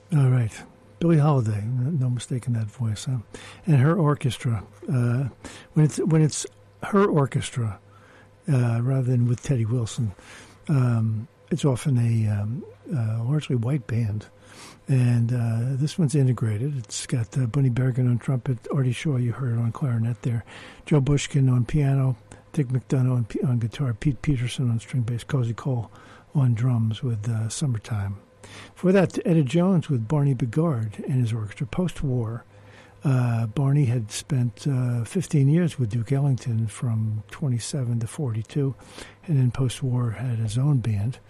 All right. Billie Holiday, no mistake in that voice, huh? And her orchestra. When it's her orchestra, rather than with Teddy Wilson, it's often a largely white band. And this one's integrated. It's got Bunny Bergen on trumpet, Artie Shaw, you heard on clarinet there, Joe Bushkin on piano, Dick McDonough on guitar, Pete Peterson on string bass, Cozy Cole on drums with Summertime. For that, Etta Jones with Barney Bigard and his orchestra. Post-war, Barney had spent 15 years with Duke Ellington from 27 to 42, and then post-war had his own band.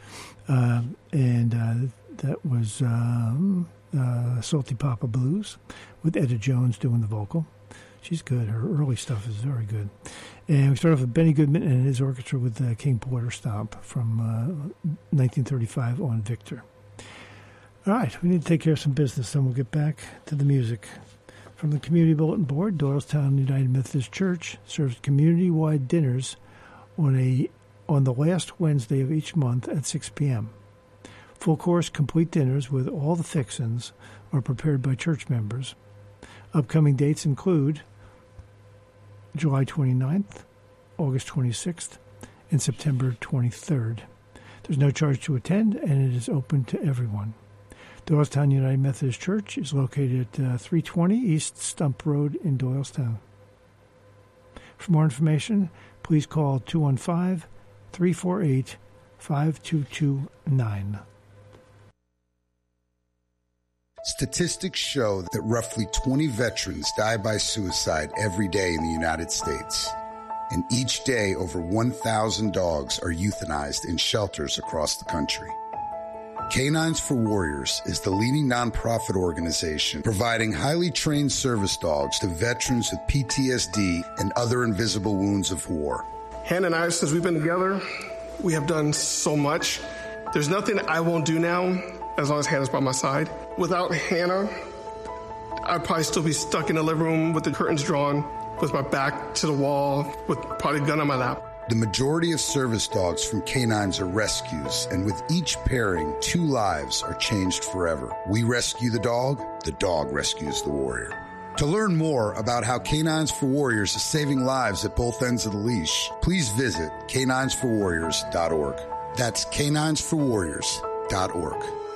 That was Salty Papa Blues with Etta Jones doing the vocal. She's good. Her early stuff is very good. And we start off with Benny Goodman and his orchestra with King Porter Stomp from 1935 on Victor. All right, we need to take care of some business, then we'll get back to the music. From the Community Bulletin Board, Doylestown United Methodist Church serves community-wide dinners on the last Wednesday of each month at 6 p.m. Full-course, complete dinners with all the fixins are prepared by church members. Upcoming dates include July 29th, August 26th, and September 23rd. There's no charge to attend, and it is open to everyone. Doylestown United Methodist Church is located at 320 East Stump Road in Doylestown. For more information, please call 215-348-5229. Statistics show that roughly 20 veterans die by suicide every day in the United States. And each day, over 1,000 dogs are euthanized in shelters across the country. Canines for Warriors is the leading nonprofit organization providing highly trained service dogs to veterans with PTSD and other invisible wounds of war. Hannah and I, since we've been together, we have done so much. There's nothing I won't do now as long as Hannah's by my side. Without Hannah, I'd probably still be stuck in the living room with the curtains drawn, with my back to the wall, with probably a gun on my lap. The majority of service dogs from canines are rescues, and with each pairing, 2 lives are changed forever. We rescue the dog rescues the warrior. To learn more about how Canines for Warriors is saving lives at both ends of the leash, please visit caninesforwarriors.org. That's caninesforwarriors.org.